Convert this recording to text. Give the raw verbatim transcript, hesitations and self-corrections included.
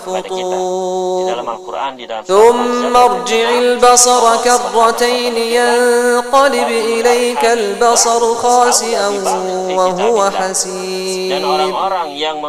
kepada kita di dalam Al-Quran, di dalam ثم ارجع البصر كرتين ينقلب إليك البصر خاسئا وهو حسير. dan orang-orang yang